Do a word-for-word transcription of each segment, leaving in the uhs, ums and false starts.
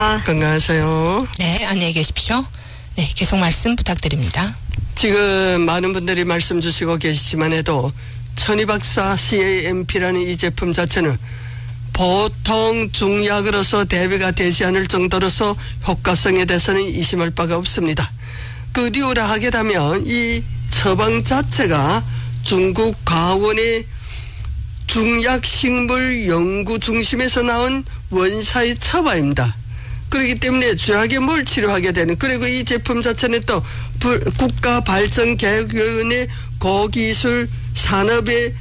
아. 건강하세요. 네, 안녕히 계십시오. 네, 계속 말씀 부탁드립니다. 지금 많은 분들이 말씀 주시고 계시지만 해도 천이박사 씨에이엠피라는 이 제품 자체는 보통 중약으로서 대비가 되지 않을 정도로서 효과성에 대해서는 의심할 바가 없습니다. 그 이유라 하게 되면 이 처방 자체가 중국 가원의 중약식물 연구 중심에서 나온 원사의 처방입니다. 그렇기 때문에 주약에 뭘 치료하게 되는, 그리고 이 제품 자체는 또 국가발전계획위원회 고기술 산업의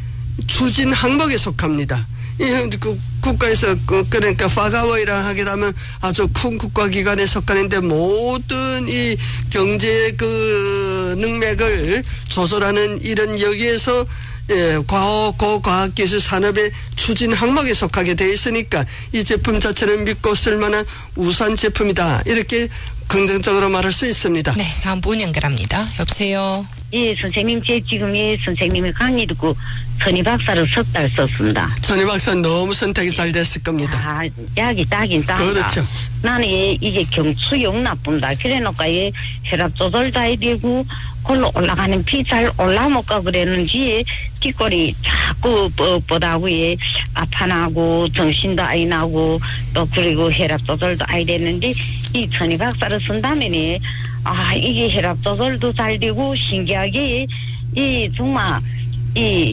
추진 항목에 속합니다. 이 국가에서 그러니까 파가워이라 하게 되면 아주 큰 국가기관에 속하는데 모든 이 경제 그 능맥을 조절하는 이런 여기에서 예, 과학, 고과학기술 산업의 추진 항목에 속하게 돼 있으니까 이 제품 자체는 믿고 쓸만한 우수한 제품이다. 이렇게 긍정적으로 말할 수 있습니다. 네, 다음 분 연결합니다. 여보세요. 예, 선생님, 제 지금 예, 선생님의 강의 듣고 천희 박사를 석 달 썼습니다. 천희 박사 너무 선택이 잘 됐을 겁니다. 아, 약이 따긴 따다. 그렇죠. 나는 예, 이게 경추용 나쁜다. 그래 놓고 예, 혈압 조절도 해야 되고, 골로 올라가는 피 잘 올라먹까 그랬는지 뒷골이 자꾸 뻣뻣하고 예, 아파나고 정신도 아이 나고 또 그리고 혈압 조절도 아이 됐는데 이 천희 박사를 쓴다면에 아 이게 혈압 조절도 잘 되고 신기하게 이 정말 이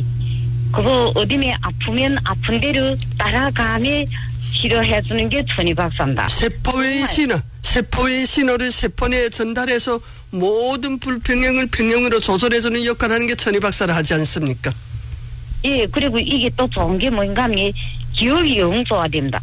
그거 어디에 아프면 아픈 대로 따라가며 치료해주는 게 천희 박사입니다. 세포의 신호, 세포의 신호를 세포 내에 전달해서 모든 불평형을 평형으로 조절해주는 역할을 하는 게 천희 박사를 하지 않습니까? 예, 그리고 이게 또 좋은 게 뭔가 하면 기억이 영 좋아집니다.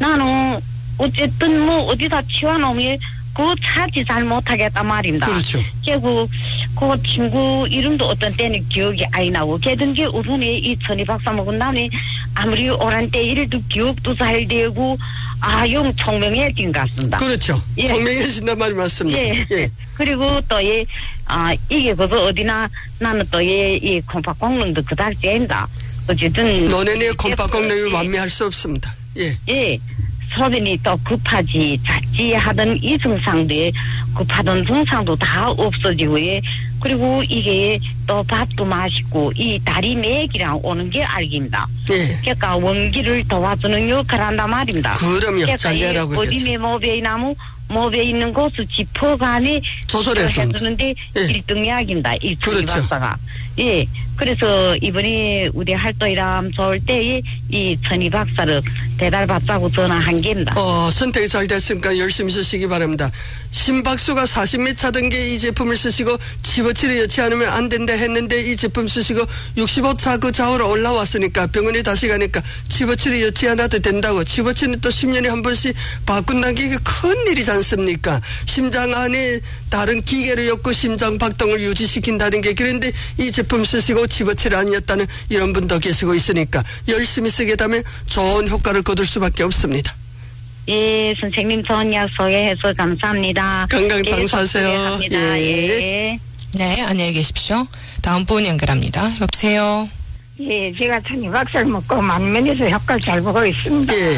나는 어쨌든 뭐 어디다 치워놓으면 그거 찾지 잘 못하겠단 말입니다. 그렇죠. 결국 그 친구 이름도 어떤 때는 기억이 아이 나고 걔든지 우선에 이 천희 박사 먹은 다음에 아무리 오란 때 일도 기억도 잘 되고 아, 영 총명해진 것 같습니다. 그렇죠. 예. 총명해진단 말이 맞습니다. 예. 예. 그리고 또 예, 아 이게 그거 어디나 나는 또 예, 이 콤팍 공릉도 그닥 째입니다. 어쨌든 논현의 콤팍 공릉이 예. 완미할 수 없습니다. 예. 예. 소변이 또 급하지 잦지 하던 이 증상들 급하던 증상도 다 없어지고 예. 그리고 이게 또 밥도 맛있고 이 다리 맥이랑 오는 게 알깁니다. 예. 그러니까 원기를 도와주는 역할을 한단 말입니다. 그럼요. 잘 내라고 어디에 모베이 나무 모베 있는 곳을 짚어가니 조절해서 해주는데 예. 일 등 약입니다. 이 천희 그렇죠. 박사가. 예. 그래서 이번에 우리 활동이람 좋을 때 이 천희 박사를 배달받자고 전화한 게입니다. 어, 선택이 잘 됐으니까 열심히 쓰시기 바랍니다. 심박수가 사십 미 차던 게 이 제품을 쓰시고 치워치를 여치 않으면 안 된다 했는데 이 제품 쓰시고 육십오 차 그 좌우로 올라왔으니까 병원에 다시 가니까 치워치를 여치 않아도 된다고. 치워치는 또 십 년에 한 번씩 바꾼다는 게 큰 일이지 않습니까? 심장 안에 다른 기계를 엮고 심장 박동을 유지시킨다는 게, 그런데 이 제품 쓰시고 치워치를 아니었다는 이런 분도 계시고 있으니까 열심히 쓰게 되면 좋은 효과를 거둘 수밖에 없습니다. 예, 선생님 좋은 약 소개해서 감사합니다. 건강 장수하세요. 예. 예. 네, 안녕히 계십시오. 다음 분 연결합니다. 여보세요. 예, 제가 천희 박사를 먹고 만면에서 효과를 잘 보고 있습니다. 예.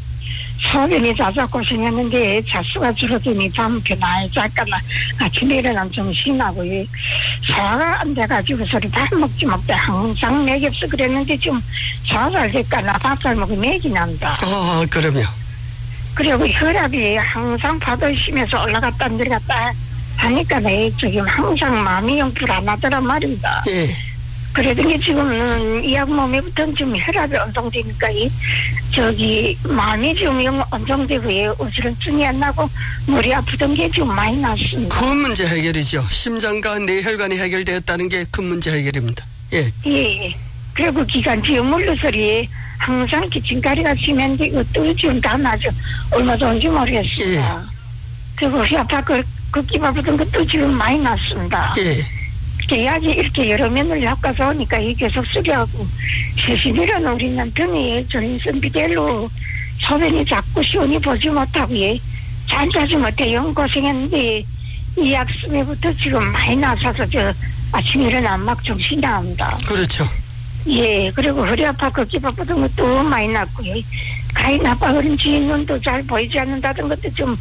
소변이 자자 고생했는데 자수가 줄어드니 잠 편하게 잠깐 아침에 일어나면 좀 신나고 예. 소화가 안 돼가지고 소리 다 먹지 못해 항상 맥이 없어 그랬는데 좀 소화 잘 될까나 밥 잘 먹으면 맥이 난다. 아, 그럼요. 그리고 혈압이 항상 파도 심해서 올라갔다 내려갔다 하니까 내 지금 항상 마음이 영 불안하더란 말입니다. 예. 그러더니 지금은 이 약 몸에부터는 좀 혈압이 안정되니까 이 저기 마음이 좀 영 안정되고 예, 어지럼증이 안 나고 머리 아프던 게 좀 많이 났습니다. 큰 문제 해결이죠. 심장과 뇌혈관이 해결되었다는 게 큰 문제 해결입니다. 예. 예. 그리고 기관지 물러서리 항상 기침가리가 심한데 이것도 지금 다 나죠. 얼마 전인지 모르겠습니다. 예. 그리고 혈압 그 걷기 바쁘던 것도 지금 많이 났습니다. 예. 계약이 이렇게 여러 면을 엮어서 오니까 이 계속 쓰려고 세시들은 우리 남편이 전신 비델로 소변이 자꾸 시원히 보지 못하고 예. 잘 자지 못해 영 고생했는데 이 약 쓰면부터 지금 많이 나서서 저 아침에 일어나면 막 정신이 나옵니다. 그렇죠. 예, 그리고 허리 아파 걷기 바쁘던 것도 많이 났고요. 가히 나빠 그런 주인 눈도 잘 보이지 않는다던 것도 좀